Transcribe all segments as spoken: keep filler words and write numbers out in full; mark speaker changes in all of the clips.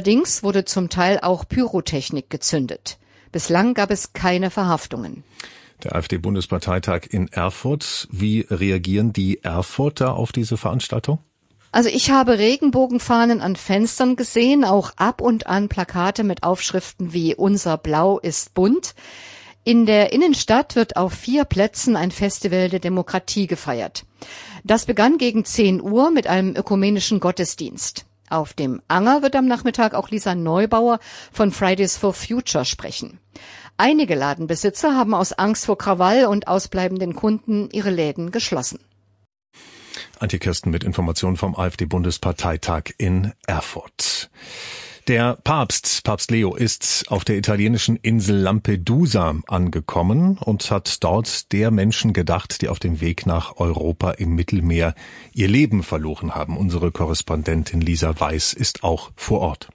Speaker 1: Allerdings wurde zum Teil auch Pyrotechnik gezündet. Bislang gab es keine Verhaftungen.
Speaker 2: Der AfD-Bundesparteitag in Erfurt. Wie reagieren die Erfurter auf diese Veranstaltung?
Speaker 1: Also ich habe Regenbogenfahnen an Fenstern gesehen, auch ab und an Plakate mit Aufschriften wie "Unser Blau ist bunt". In der Innenstadt wird auf vier Plätzen ein Festival der Demokratie gefeiert. Das begann gegen zehn Uhr mit einem ökumenischen Gottesdienst. Auf dem Anger wird am Nachmittag auch Lisa Neubauer von Fridays for Future sprechen. Einige Ladenbesitzer haben aus Angst vor Krawall und ausbleibenden Kunden ihre Läden geschlossen.
Speaker 2: Antje Kirsten mit Informationen vom AfD-Bundesparteitag in Erfurt. Der Papst, Papst Leo, ist auf der italienischen Insel Lampedusa angekommen und hat dort der Menschen gedacht, die auf dem Weg nach Europa im Mittelmeer ihr Leben verloren haben. Unsere Korrespondentin Lisa Weiß ist auch vor Ort.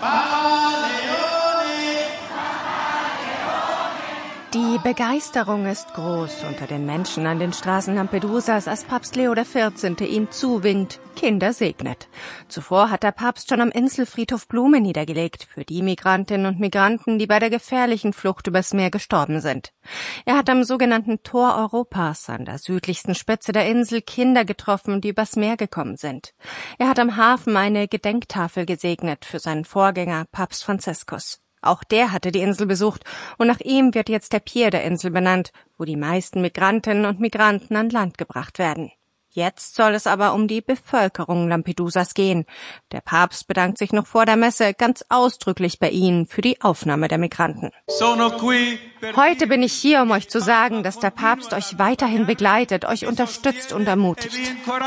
Speaker 3: Die Begeisterung ist groß unter den Menschen an den Straßen Lampedusas, als Papst Leo der vierzehnte ihnen zuwinkt, Kinder segnet. Zuvor hat der Papst schon am Inselfriedhof Blumen niedergelegt für die Migrantinnen und Migranten, die bei der gefährlichen Flucht übers Meer gestorben sind. Er hat am sogenannten Tor Europas an der südlichsten Spitze der Insel Kinder getroffen, die übers Meer gekommen sind. Er hat am Hafen eine Gedenktafel gesegnet für seinen Vorgänger Papst Franziskus. Auch der hatte die Insel besucht und nach ihm wird jetzt der Pier der Insel benannt, wo die meisten Migrantinnen und Migranten an Land gebracht werden. Jetzt soll es aber um die Bevölkerung Lampedusas gehen. Der Papst bedankt sich noch vor der Messe ganz ausdrücklich bei ihnen für die Aufnahme der Migranten. Heute bin ich hier, um euch zu sagen, dass der Papst euch weiterhin begleitet, euch unterstützt und ermutigt.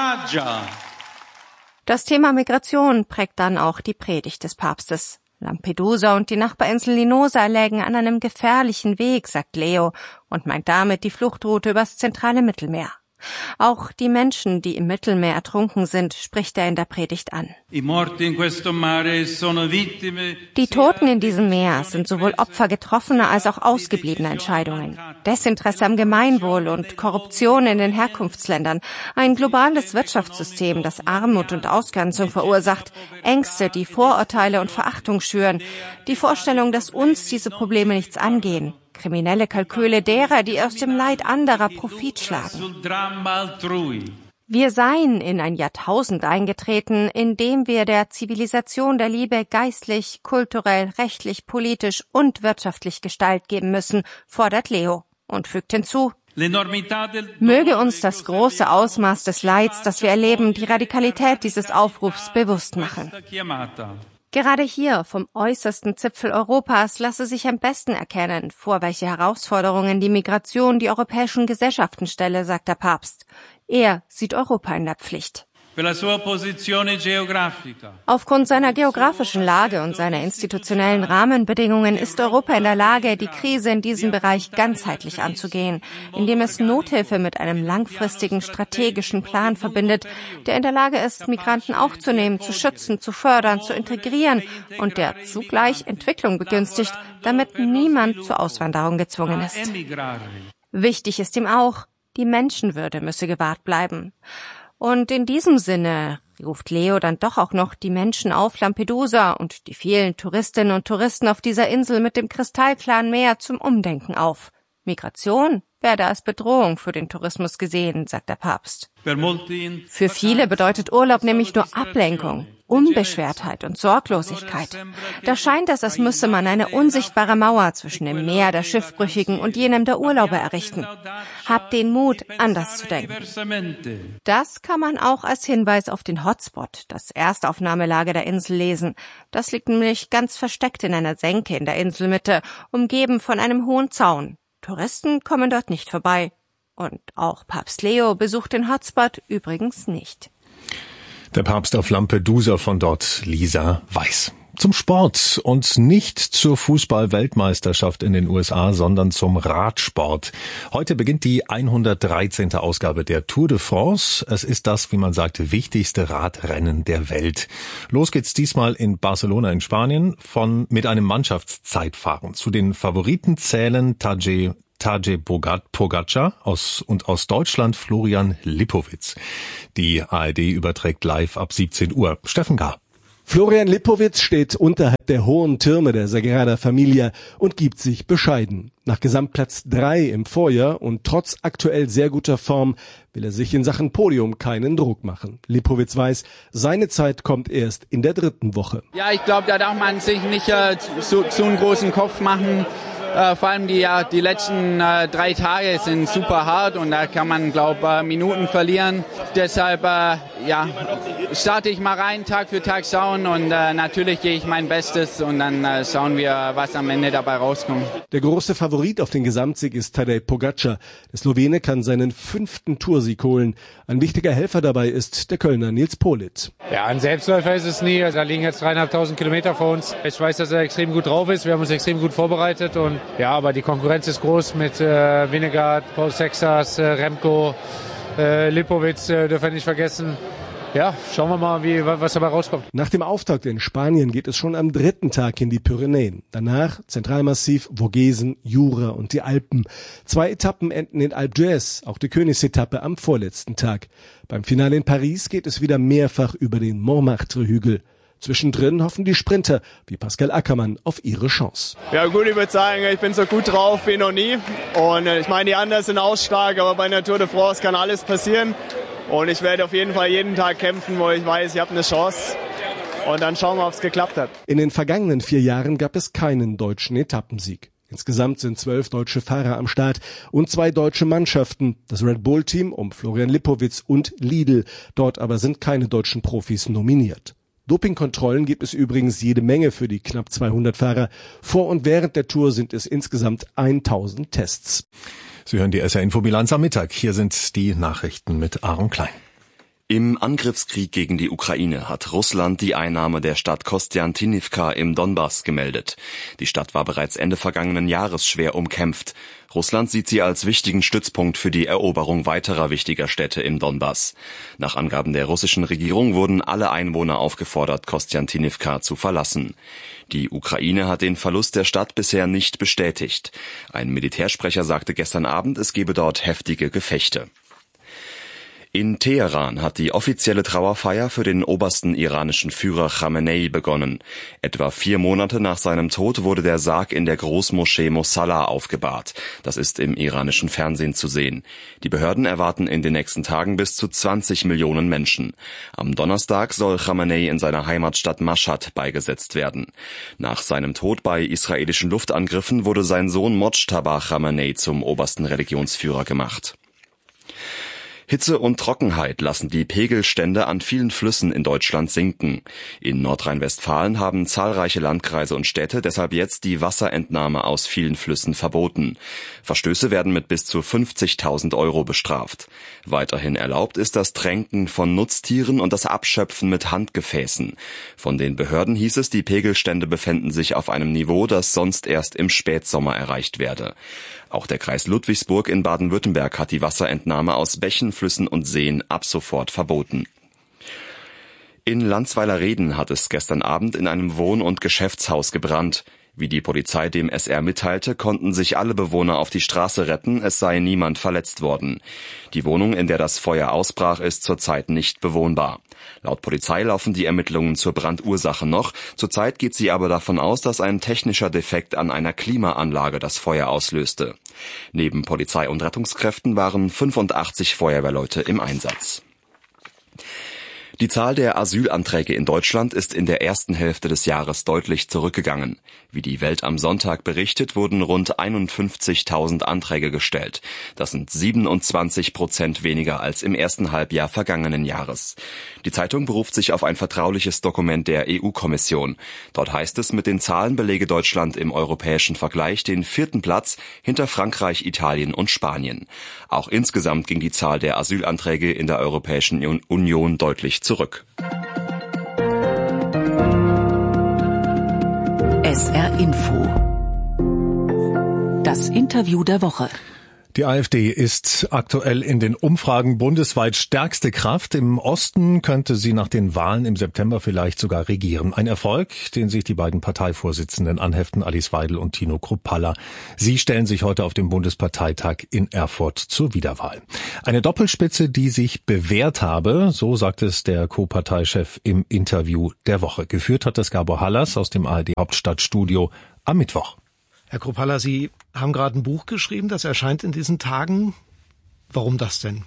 Speaker 3: Das Thema Migration prägt dann auch die Predigt des Papstes. Lampedusa und die Nachbarinsel Linosa lägen an einem gefährlichen Weg, sagt Leo, und meint damit die Fluchtroute übers zentrale Mittelmeer. Auch die Menschen, die im Mittelmeer ertrunken sind, spricht er in der Predigt an. Die Toten in diesem Meer sind sowohl Opfer getroffener als auch ausgebliebener Entscheidungen. Desinteresse am Gemeinwohl und Korruption in den Herkunftsländern, ein globales Wirtschaftssystem, das Armut und Ausgrenzung verursacht, Ängste, die Vorurteile und Verachtung schüren, die Vorstellung, dass uns diese Probleme nichts angehen. Kriminelle Kalküle derer, die aus dem Leid anderer Profit schlagen. Wir seien in ein Jahrtausend eingetreten, in dem wir der Zivilisation der Liebe geistlich, kulturell, rechtlich, politisch und wirtschaftlich Gestalt geben müssen, fordert Leo und fügt hinzu: Möge uns das große Ausmaß des Leids, das wir erleben, die Radikalität dieses Aufrufs bewusst machen. Gerade hier, vom äußersten Zipfel Europas, lasse sich am besten erkennen, vor welche Herausforderungen die Migration die europäischen Gesellschaften stelle, sagt der Papst. Er sieht Europa in der Pflicht. Aufgrund seiner geografischen Lage und seiner institutionellen Rahmenbedingungen ist Europa in der Lage, die Krise in diesem Bereich ganzheitlich anzugehen, indem es Nothilfe mit einem langfristigen strategischen Plan verbindet, der in der Lage ist, Migranten aufzunehmen, zu schützen, zu fördern, zu integrieren und der zugleich Entwicklung begünstigt, damit niemand zur Auswanderung gezwungen ist. Wichtig ist ihm auch, die Menschenwürde müsse gewahrt bleiben. Und in diesem Sinne ruft Leo dann doch auch noch die Menschen auf Lampedusa und die vielen Touristinnen und Touristen auf dieser Insel mit dem kristallklaren Meer zum Umdenken auf. Migration werde als Bedrohung für den Tourismus gesehen, sagt der Papst. Für viele bedeutet Urlaub nämlich nur Ablenkung, Unbeschwertheit und Sorglosigkeit. Da scheint es, als müsse man eine unsichtbare Mauer zwischen dem Meer der Schiffbrüchigen und jenem der Urlauber errichten. Habt den Mut, anders zu denken. Das kann man auch als Hinweis auf den Hotspot, das Erstaufnahmelager der Insel, lesen. Das liegt nämlich ganz versteckt in einer Senke in der Inselmitte, umgeben von einem hohen Zaun. Touristen kommen dort nicht vorbei. Und auch Papst Leo besucht den Hotspot übrigens nicht.
Speaker 2: Der Papst auf Lampedusa, von dort Lisa Weiß. Zum Sport und nicht zur Fußball-Weltmeisterschaft in den U S A, sondern zum Radsport. Heute beginnt die hundertdreizehnte Ausgabe der Tour de France. Es ist das, wie man sagt, wichtigste Radrennen der Welt. Los geht's diesmal in Barcelona in Spanien von mit einem Mannschaftszeitfahren. Zu den Favoriten zählen Tadej Tadej Pogačar aus und aus Deutschland Florian Lipowitz. Die A R D überträgt live ab siebzehn Uhr. Steffen Gahr.
Speaker 4: Florian Lipowitz steht unterhalb der hohen Türme der Sagrada Familia und gibt sich bescheiden. Nach Gesamtplatz drei im Vorjahr und trotz aktuell sehr guter Form will er sich in Sachen Podium keinen Druck machen. Lipowitz weiß, seine Zeit kommt erst in der dritten Woche.
Speaker 5: Ja, ich glaube, da darf man sich nicht äh, zu, zu einen großen Kopf machen. Äh, vor allem die, ja, die letzten äh, drei Tage sind super hart und da kann man, glaube ich, äh, Minuten verlieren. Deshalb äh, ja, starte ich mal rein, Tag für Tag schauen und äh, natürlich gehe ich mein Bestes und dann äh, schauen wir, was am Ende dabei rauskommt.
Speaker 4: Der große Favorit auf den Gesamtsieg ist Tadej Pogačar. Der Slowene kann seinen fünften Toursieg holen. Ein wichtiger Helfer dabei ist der Kölner Nils Politt.
Speaker 6: Ja, ein Selbstläufer ist es nie. Also da liegen jetzt dreieinhalbtausend Kilometer vor uns. Ich weiß, dass er extrem gut drauf ist. Wir haben uns extrem gut vorbereitet und ja, aber die Konkurrenz ist groß mit äh, Vingegaard, Paul Sexas, äh, Remco, äh, Lipowitz, äh, dürfen wir nicht vergessen. Ja, schauen wir mal, wie, was dabei rauskommt.
Speaker 4: Nach dem Auftakt in Spanien geht es schon am dritten Tag in die Pyrenäen. Danach Zentralmassiv, Vogesen, Jura und die Alpen. Zwei Etappen enden in Alpe d'Huez, auch die Königsetappe am vorletzten Tag. Beim Finale in Paris geht es wieder mehrfach über den Montmartre-Hügel. Zwischendrin hoffen die Sprinter wie Pascal Ackermann auf ihre Chance.
Speaker 7: Ja gut, ich würde sagen, ich bin so gut drauf wie noch nie. Und ich meine, die anderen sind auch stark, aber bei der Tour de France kann alles passieren. Und ich werde auf jeden Fall jeden Tag kämpfen, wo ich weiß, ich habe eine Chance. Und dann schauen wir, ob es geklappt hat.
Speaker 4: In den vergangenen vier Jahren gab es keinen deutschen Etappensieg. Insgesamt sind zwölf deutsche Fahrer am Start und zwei deutsche Mannschaften, das Red Bull Team um Florian Lipowitz und Lidl. Dort aber sind keine deutschen Profis nominiert. Dopingkontrollen gibt es übrigens jede Menge für die knapp zweihundert Fahrer. Vor und während der Tour sind es insgesamt tausend Tests.
Speaker 2: Sie hören die S R-Infobilanz am Mittag. Hier sind die Nachrichten mit Aaron Klein.
Speaker 8: Im Angriffskrieg gegen die Ukraine hat Russland die Einnahme der Stadt Kostjantinivka im Donbass gemeldet. Die Stadt war bereits Ende vergangenen Jahres schwer umkämpft. Russland sieht sie als wichtigen Stützpunkt für die Eroberung weiterer wichtiger Städte im Donbass. Nach Angaben der russischen Regierung wurden alle Einwohner aufgefordert, Kostjantinivka zu verlassen. Die Ukraine hat den Verlust der Stadt bisher nicht bestätigt. Ein Militärsprecher sagte gestern Abend, es gebe dort heftige Gefechte. In Teheran hat die offizielle Trauerfeier für den obersten iranischen Führer Khamenei begonnen. Etwa vier Monate nach seinem Tod wurde der Sarg in der Großmoschee Mosalla aufgebahrt. Das ist im iranischen Fernsehen zu sehen. Die Behörden erwarten in den nächsten Tagen bis zu zwanzig Millionen Menschen. Am Donnerstag soll Khamenei in seiner Heimatstadt Mashhad beigesetzt werden. Nach seinem Tod bei israelischen Luftangriffen wurde sein Sohn Mojtaba Khamenei zum obersten Religionsführer gemacht. Hitze und Trockenheit lassen die Pegelstände an vielen Flüssen in Deutschland sinken. In Nordrhein-Westfalen haben zahlreiche Landkreise und Städte deshalb jetzt die Wasserentnahme aus vielen Flüssen verboten. Verstöße werden mit bis zu fünfzigtausend Euro bestraft. Weiterhin erlaubt ist das Tränken von Nutztieren und das Abschöpfen mit Handgefäßen. Von den Behörden hieß es, die Pegelstände befänden sich auf einem Niveau, das sonst erst im Spätsommer erreicht werde. Auch der Kreis Ludwigsburg in Baden-Württemberg hat die Wasserentnahme aus Bächen, Flüssen und Seen ab sofort verboten. In Landsweiler-Reden hat es gestern Abend in einem Wohn- und Geschäftshaus gebrannt. Wie die Polizei dem S R mitteilte, konnten sich alle Bewohner auf die Straße retten, es sei niemand verletzt worden. Die Wohnung, in der das Feuer ausbrach, ist zurzeit nicht bewohnbar. Laut Polizei laufen die Ermittlungen zur Brandursache noch. Zurzeit geht sie aber davon aus, dass ein technischer Defekt an einer Klimaanlage das Feuer auslöste. Neben Polizei und Rettungskräften waren fünfundachtzig Feuerwehrleute im Einsatz. Die Zahl der Asylanträge in Deutschland ist in der ersten Hälfte des Jahres deutlich zurückgegangen. Wie die Welt am Sonntag berichtet, wurden rund einundfünfzigtausend Anträge gestellt. Das sind siebenundzwanzig Prozent weniger als im ersten Halbjahr vergangenen Jahres. Die Zeitung beruft sich auf ein vertrauliches Dokument der E U-Kommission. Dort heißt es, mit den Zahlen belege Deutschland im europäischen Vergleich den vierten Platz hinter Frankreich, Italien und Spanien. Auch insgesamt ging die Zahl der Asylanträge in der Europäischen Union deutlich zurück.
Speaker 9: S R Info. Das Interview der Woche.
Speaker 2: Die AfD ist aktuell in den Umfragen bundesweit stärkste Kraft. Im Osten könnte sie nach den Wahlen im September vielleicht sogar regieren. Ein Erfolg, den sich die beiden Parteivorsitzenden anheften, Alice Weidel und Tino Kruppalla. Sie stellen sich heute auf dem Bundesparteitag in Erfurt zur Wiederwahl. Eine Doppelspitze, die sich bewährt habe, so sagt es der Co-Parteichef im Interview der Woche. Geführt hat es Gabor Hallas aus dem A R D-Hauptstadtstudio am Mittwoch.
Speaker 9: Herr Kruppalla, Sie haben gerade ein Buch geschrieben, das erscheint in diesen Tagen. Warum das denn?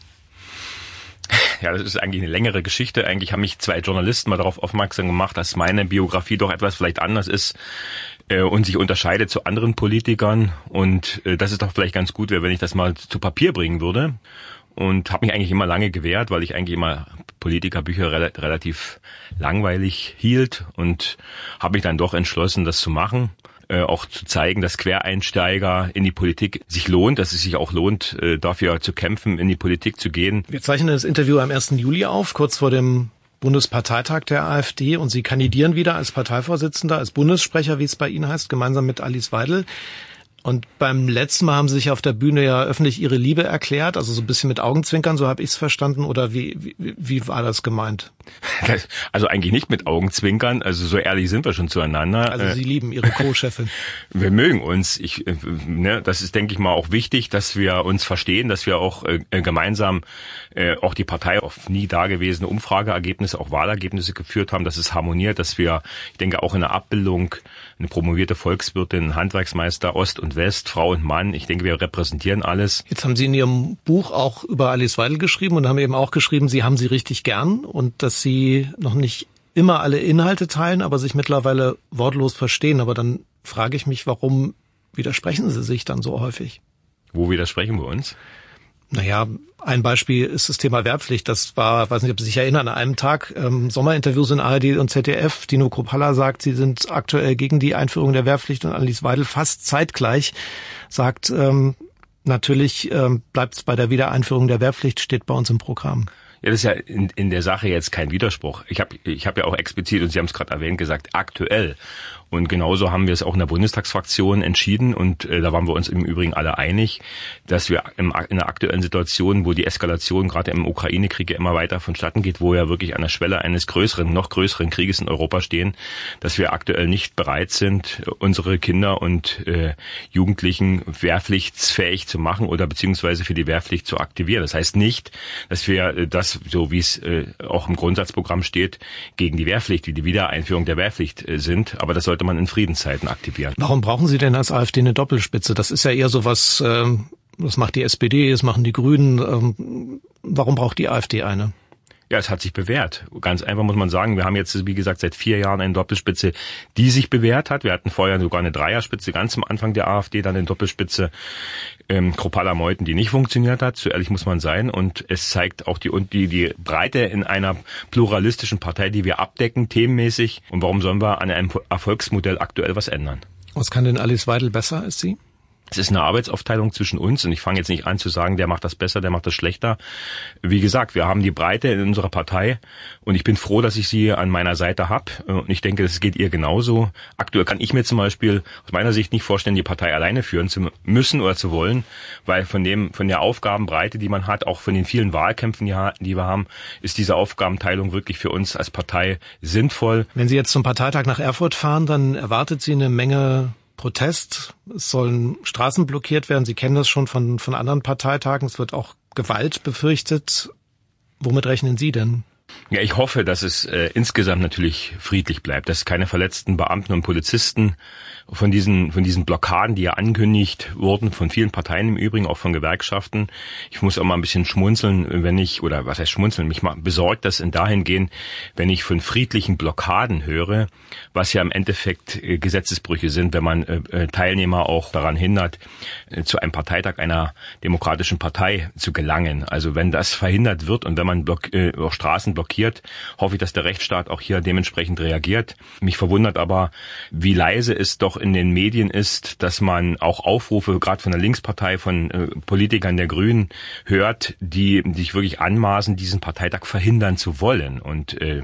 Speaker 10: Ja, das ist eigentlich eine längere Geschichte. Eigentlich haben mich zwei Journalisten mal darauf aufmerksam gemacht, dass meine Biografie doch etwas vielleicht anders ist äh, und sich unterscheidet zu anderen Politikern. Und äh, das ist doch vielleicht ganz gut, wenn ich das mal zu Papier bringen würde. Und habe mich eigentlich immer lange gewehrt, weil ich eigentlich immer Politikerbücher re- relativ langweilig hielt und habe mich dann doch entschlossen, das zu machen. Äh, auch zu zeigen, dass Quereinsteiger in die Politik sich lohnt, dass es sich auch lohnt, äh, dafür zu kämpfen, in die Politik zu gehen.
Speaker 9: Wir zeichnen das Interview am ersten Juli auf, kurz vor dem Bundesparteitag der AfD, und Sie kandidieren wieder als Parteivorsitzender, als Bundessprecher, wie es bei Ihnen heißt, gemeinsam mit Alice Weidel. Und beim letzten Mal haben Sie sich auf der Bühne ja öffentlich Ihre Liebe erklärt, also so ein bisschen mit Augenzwinkern, so habe ich es verstanden, oder wie, wie wie war das gemeint?
Speaker 10: Also eigentlich nicht mit Augenzwinkern, also so ehrlich sind wir schon zueinander.
Speaker 9: Also Sie lieben Ihre Co-Chefin.
Speaker 10: Wir mögen uns. Ich, ne, das ist, denke ich mal, auch wichtig, dass wir uns verstehen, dass wir auch äh, gemeinsam äh, auch die Partei auf nie dagewesene Umfrageergebnisse, auch Wahlergebnisse geführt haben, dass es harmoniert, dass wir, ich denke, auch in der Abbildung eine promovierte Volkswirtin, Handwerksmeister, Ost und West, Frau und Mann, ich denke, wir repräsentieren alles.
Speaker 9: Jetzt haben Sie in Ihrem Buch auch über Alice Weidel geschrieben und haben eben auch geschrieben, Sie haben sie richtig gern und dass Sie noch nicht immer alle Inhalte teilen, aber sich mittlerweile wortlos verstehen. Aber dann frage ich mich, warum widersprechen Sie sich dann so häufig?
Speaker 10: Wo widersprechen wir uns?
Speaker 9: Naja, ein Beispiel ist das Thema Wehrpflicht. Das war, weiß nicht, ob Sie sich erinnern, an einem Tag ähm, Sommerinterviews in A R D und Z D F. Tino Kruppalla sagt, Sie sind aktuell gegen die Einführung der Wehrpflicht, und Alice Weidel fast zeitgleich sagt, ähm, natürlich ähm, bleibt es bei der Wiedereinführung der Wehrpflicht, steht bei uns im Programm.
Speaker 10: Ja, das ist ja in, in der Sache jetzt kein Widerspruch. Ich habe ich hab ja auch explizit, und Sie haben es gerade erwähnt, gesagt, aktuell. Und genauso haben wir es auch in der Bundestagsfraktion entschieden, und äh, da waren wir uns im Übrigen alle einig, dass wir im, in der aktuellen Situation, wo die Eskalation gerade im Ukraine-Krieg ja immer weiter vonstatten geht, wo wir wirklich an der Schwelle eines größeren, noch größeren Krieges in Europa stehen, dass wir aktuell nicht bereit sind, unsere Kinder und äh, Jugendlichen wehrpflichtsfähig zu machen oder beziehungsweise für die Wehrpflicht zu aktivieren. Das heißt nicht, dass wir das, so wie es äh, auch im Grundsatzprogramm steht, gegen die Wehrpflicht, wie die Wiedereinführung der Wehrpflicht äh, sind, aber das sollte man in Friedenszeiten aktivieren.
Speaker 9: Warum brauchen Sie denn als AfD eine Doppelspitze? Das ist ja eher so was, ähm, das macht die S P D, das machen die Grünen. Ähm, warum braucht die AfD eine?
Speaker 10: Ja, es hat sich bewährt. Ganz einfach muss man sagen, wir haben jetzt, wie gesagt, seit vier Jahren eine Doppelspitze, die sich bewährt hat. Wir hatten vorher sogar eine Dreierspitze, ganz am Anfang der AfD, dann eine Doppelspitze ähm, Kruppalla-Meuthen, die nicht funktioniert hat. So ehrlich muss man sein. Und es zeigt auch die, die, die Breite in einer pluralistischen Partei, die wir abdecken, themenmäßig. Und warum sollen wir an einem Erfolgsmodell aktuell was ändern?
Speaker 9: Was kann denn Alice Weidel besser als Sie?
Speaker 10: Es ist eine Arbeitsaufteilung zwischen uns, und ich fange jetzt nicht an zu sagen, der macht das besser, der macht das schlechter. Wie gesagt, wir haben die Breite in unserer Partei, und ich bin froh, dass ich sie an meiner Seite habe, und ich denke, das geht ihr genauso. Aktuell kann ich mir zum Beispiel aus meiner Sicht nicht vorstellen, die Partei alleine führen zu müssen oder zu wollen, weil von dem von der Aufgabenbreite, die man hat, auch von den vielen Wahlkämpfen, die wir haben, ist diese Aufgabenteilung wirklich für uns als Partei sinnvoll.
Speaker 9: Wenn Sie jetzt zum Parteitag nach Erfurt fahren, dann erwartet Sie eine Menge Protest. Es sollen Straßen blockiert werden. Sie kennen das schon von, von anderen Parteitagen. Es wird auch Gewalt befürchtet. Womit rechnen Sie denn?
Speaker 10: Ja, ich hoffe, dass es äh, insgesamt natürlich friedlich bleibt, dass keine verletzten Beamten und Polizisten von diesen von diesen Blockaden, die ja angekündigt wurden, von vielen Parteien im Übrigen, auch von Gewerkschaften. Ich muss auch mal ein bisschen schmunzeln, wenn ich, oder was heißt schmunzeln, mich mal besorgt das in dahingehend, wenn ich von friedlichen Blockaden höre, was ja im Endeffekt äh, Gesetzesbrüche sind, wenn man äh, Teilnehmer auch daran hindert, äh, zu einem Parteitag einer demokratischen Partei zu gelangen. Also wenn das verhindert wird und wenn man block, äh, auch Straßen blockiert, hoffe ich, dass der Rechtsstaat auch hier dementsprechend reagiert. Mich verwundert aber, wie leise es doch in den Medien ist, dass man auch Aufrufe, gerade von der Linkspartei, von äh, Politikern der Grünen hört, die sich wirklich anmaßen, diesen Parteitag verhindern zu wollen. Und äh,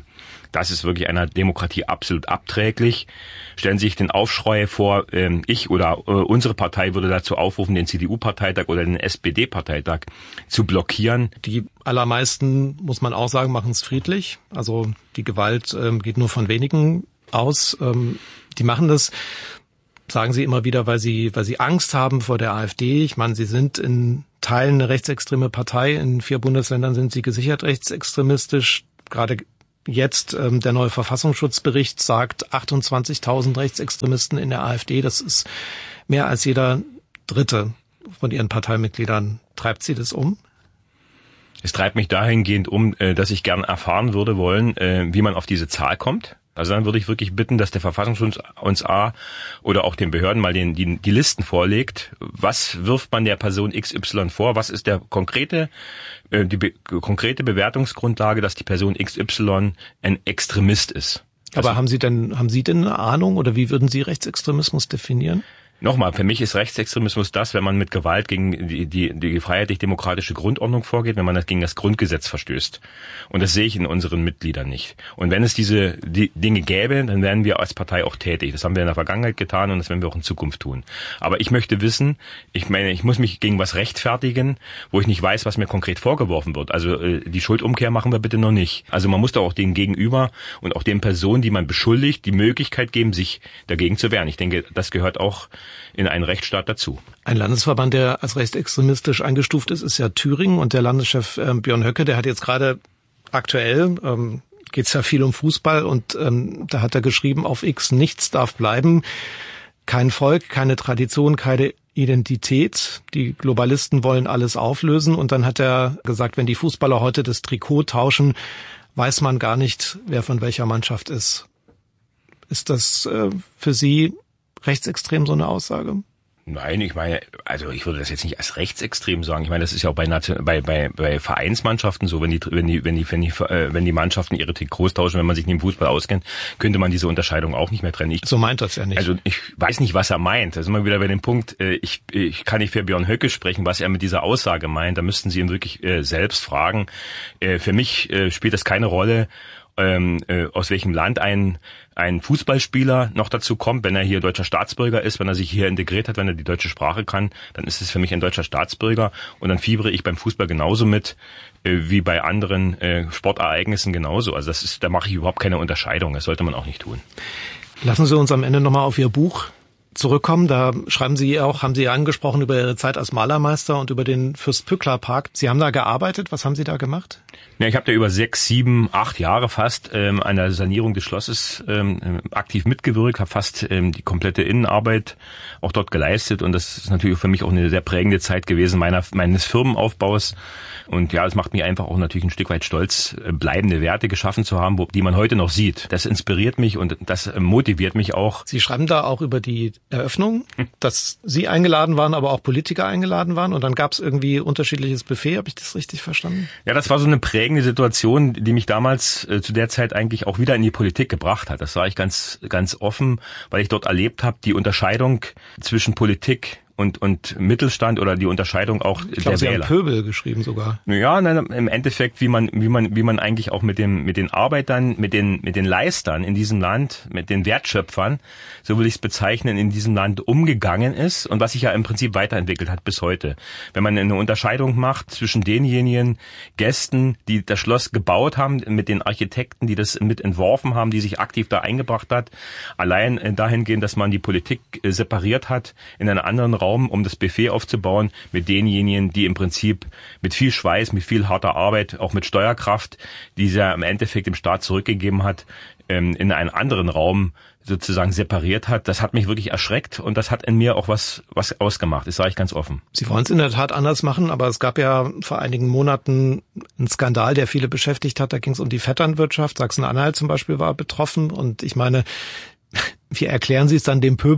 Speaker 10: Das ist wirklich einer Demokratie absolut abträglich. Stellen Sie sich den Aufschrei vor, ähm, ich oder äh, unsere Partei würde dazu aufrufen, den C D U-Parteitag oder den S P D-Parteitag zu blockieren.
Speaker 9: Die allermeisten, muss man auch sagen, machen es friedlich. Also die Gewalt ähm, geht nur von wenigen aus. Ähm, die machen das, sagen sie immer wieder, weil sie, weil sie Angst haben vor der AfD. Ich meine, sie sind in Teilen eine rechtsextreme Partei. In vier Bundesländern sind sie gesichert rechtsextremistisch. Gerade jetzt ähm, der neue Verfassungsschutzbericht sagt achtundzwanzigtausend Rechtsextremisten in der AfD. Das ist mehr als jeder Dritte von ihren Parteimitgliedern. Treibt sie das um?
Speaker 10: Es treibt mich dahingehend um, dass ich gern erfahren würde wollen, wie man auf diese Zahl kommt. Also dann würde ich wirklich bitten, dass der Verfassungsschutz uns A oder auch den Behörden mal den, die, die Listen vorlegt. Was wirft man der Person X Y vor? Was ist der konkrete, äh, die be- konkrete Bewertungsgrundlage, dass die Person X Y ein Extremist ist?
Speaker 9: Aber
Speaker 10: also,
Speaker 9: haben Sie denn, haben Sie denn eine Ahnung oder wie würden Sie Rechtsextremismus definieren?
Speaker 10: Nochmal, für mich ist Rechtsextremismus das, wenn man mit Gewalt gegen die, die, die freiheitlich-demokratische Grundordnung vorgeht, wenn man das gegen das Grundgesetz verstößt. Und das sehe ich in unseren Mitgliedern nicht. Und wenn es diese die Dinge gäbe, dann wären wir als Partei auch tätig. Das haben wir in der Vergangenheit getan und das werden wir auch in Zukunft tun. Aber ich möchte wissen, ich meine, ich muss mich gegen was rechtfertigen, wo ich nicht weiß, was mir konkret vorgeworfen wird. Also die Schuldumkehr machen wir bitte noch nicht. Also man muss doch auch den Gegenüber und auch den Personen, die man beschuldigt, die Möglichkeit geben, sich dagegen zu wehren. Ich denke, das gehört auch in einen Rechtsstaat dazu.
Speaker 9: Ein Landesverband, der als rechtsextremistisch eingestuft ist, ist ja Thüringen und der Landeschef äh, Björn Höcke, der hat jetzt gerade aktuell, ähm, geht es ja viel um Fußball und ähm, da hat er geschrieben, auf X, nichts darf bleiben, kein Volk, keine Tradition, keine Identität, die Globalisten wollen alles auflösen und dann hat er gesagt, wenn die Fußballer heute das Trikot tauschen, weiß man gar nicht, wer von welcher Mannschaft ist. Ist das äh, für Sie rechtsextrem, so eine Aussage?
Speaker 10: Nein, ich meine, also ich würde das jetzt nicht als rechtsextrem sagen. Ich meine, das ist ja auch bei bei bei, bei Vereinsmannschaften so, wenn die wenn die wenn die wenn die wenn die Mannschaften ihre Trikots tauschen, wenn man sich nicht im Fußball auskennt, könnte man diese Unterscheidung auch nicht mehr trennen. Ich,
Speaker 9: so meint das ja nicht.
Speaker 10: Also ich weiß nicht, was er meint. Da sind wir wieder bei dem Punkt, ich ich kann nicht für Björn Höcke sprechen, was er mit dieser Aussage meint. Da müssten Sie ihn wirklich äh, selbst fragen. Äh, für mich äh, spielt das keine Rolle, ähm, äh, aus welchem Land ein ein Fußballspieler noch dazu kommt, wenn er hier deutscher Staatsbürger ist, wenn er sich hier integriert hat, wenn er die deutsche Sprache kann, dann ist es für mich ein deutscher Staatsbürger und dann fiebere ich beim Fußball genauso mit äh, wie bei anderen äh, Sportereignissen genauso. Also das ist, da mache ich überhaupt keine Unterscheidung. Das sollte man auch nicht tun.
Speaker 9: Lassen Sie uns am Ende nochmal auf Ihr Buch zurückkommen. Da schreiben Sie auch, haben Sie angesprochen über Ihre Zeit als Malermeister und über den Fürst-Pückler-Park. Sie haben da gearbeitet. Was haben Sie da gemacht?
Speaker 10: Ja, ich habe da über sechs, sieben, acht Jahre fast ähm, an der Sanierung des Schlosses ähm, aktiv mitgewirkt, habe fast ähm, die komplette Innenarbeit auch dort geleistet und das ist natürlich für mich auch eine sehr prägende Zeit gewesen meiner meines Firmenaufbaus. Und ja, es macht mich einfach auch natürlich ein Stück weit stolz, bleibende Werte geschaffen zu haben, wo, die man heute noch sieht. Das inspiriert mich und das motiviert mich auch.
Speaker 9: Sie schreiben da auch über die Eröffnung, hm. dass Sie eingeladen waren, aber auch Politiker eingeladen waren und dann gab es irgendwie unterschiedliches Buffet. Habe ich das richtig verstanden?
Speaker 10: Ja, das war so eine prägende Situation, die mich damals äh, zu der Zeit eigentlich auch wieder in die Politik gebracht hat. Das sage ich ganz, ganz offen, weil ich dort erlebt habe, die Unterscheidung zwischen Politik und und Mittelstand oder die Unterscheidung auch
Speaker 9: ich glaub,
Speaker 10: der
Speaker 9: Sie
Speaker 10: Wähler.
Speaker 9: Haben Pöbel geschrieben sogar.
Speaker 10: Ja, nein, im Endeffekt, wie man wie man wie man eigentlich auch mit dem mit den Arbeitern, mit den mit den Leistern in diesem Land, mit den Wertschöpfern, so will ich es bezeichnen, in diesem Land umgegangen ist und was sich ja im Prinzip weiterentwickelt hat bis heute. Wenn man eine Unterscheidung macht zwischen denjenigen Gästen, die das Schloss gebaut haben, mit den Architekten, die das mit entworfen haben, die sich aktiv da eingebracht hat, allein dahingehend, dass man die Politik separiert hat in einen anderen Raum, um das Buffet aufzubauen mit denjenigen, die im Prinzip mit viel Schweiß, mit viel harter Arbeit, auch mit Steuerkraft, die sie ja im Endeffekt dem Staat zurückgegeben hat, in einen anderen Raum sozusagen separiert hat. Das hat mich wirklich erschreckt und das hat in mir auch was was ausgemacht. Das sage ich ganz offen.
Speaker 9: Sie wollen es in der Tat anders machen, aber es gab ja vor einigen Monaten einen Skandal, der viele beschäftigt hat. Da ging es um die Vetternwirtschaft. Sachsen-Anhalt zum Beispiel war betroffen und ich meine, wie erklären Sie es dann dem Pöbel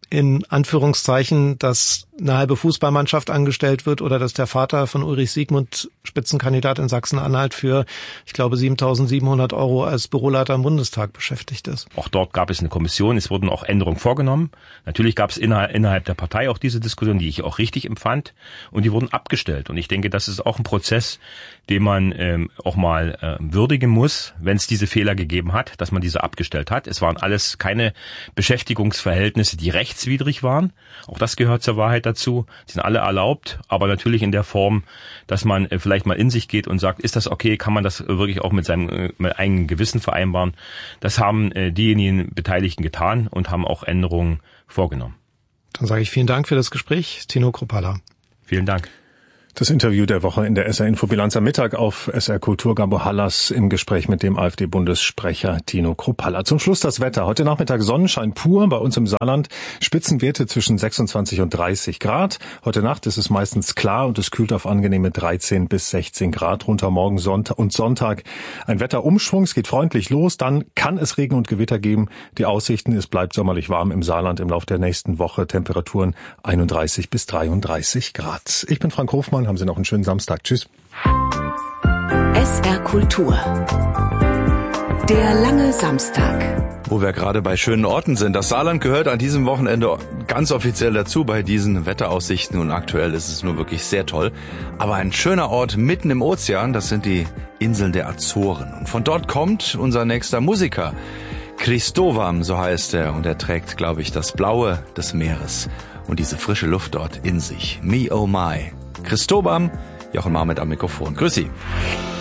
Speaker 9: in Anführungszeichen, dass eine halbe Fußballmannschaft angestellt wird oder dass der Vater von Ulrich Siegmund, Spitzenkandidat in Sachsen-Anhalt, für, ich glaube, siebentausendsiebenhundert Euro als Büroleiter im Bundestag beschäftigt ist.
Speaker 10: Auch dort gab es eine Kommission, es wurden auch Änderungen vorgenommen. Natürlich gab es innerhalb, innerhalb der Partei auch diese Diskussion, die ich auch richtig empfand, und die wurden abgestellt. Und ich denke, das ist auch ein Prozess, den man ähm, auch mal äh, würdigen muss, wenn es diese Fehler gegeben hat, dass man diese abgestellt hat. Es waren alles keine Beschäftigungsverhältnisse, die rechtswidrig waren. Auch das gehört zur Wahrheit dazu. Die sind alle erlaubt, aber natürlich in der Form, dass man äh, vielleicht mal in sich geht und sagt, ist das okay, kann man das wirklich auch mit seinem äh, mit eigenen Gewissen vereinbaren. Das haben äh, diejenigen Beteiligten getan und haben auch Änderungen vorgenommen.
Speaker 9: Dann sage ich vielen Dank für das Gespräch, Tino Kruppalla.
Speaker 10: Vielen Dank.
Speaker 2: Das Interview der Woche in der S R-Infobilanz am Mittag auf S R Kultur. Gabo Hallas im Gespräch mit dem AfD-Bundessprecher Tino Kruppalla. Zum Schluss das Wetter. Heute Nachmittag Sonnenschein pur bei uns im Saarland. Spitzenwerte zwischen sechsundzwanzig und dreißig Grad. Heute Nacht ist es meistens klar und es kühlt auf angenehme dreizehn bis sechzehn Grad runter. Morgen Sonntag und Sonntag ein Wetterumschwung. Es geht freundlich los. Dann kann es Regen und Gewitter geben. Die Aussichten, es bleibt sommerlich warm im Saarland im Laufe der nächsten Woche. Temperaturen einunddreißig bis dreiunddreißig Grad. Ich bin Frank Hofmann. Haben Sie noch einen schönen Samstag. Tschüss.
Speaker 11: S R Kultur. Der lange Samstag.
Speaker 12: Wo wir gerade bei schönen Orten sind. Das Saarland gehört an diesem Wochenende ganz offiziell dazu bei diesen Wetteraussichten. Und aktuell ist es nur wirklich sehr toll. Aber ein schöner Ort mitten im Ozean, das sind die Inseln der Azoren. Und von dort kommt unser nächster Musiker. Christovam, so heißt er. Und er trägt, glaube ich, das Blaue des Meeres und diese frische Luft dort in sich. Me oh my. Christovam, Jochen Marmet am Mikrofon. Grüß Sie.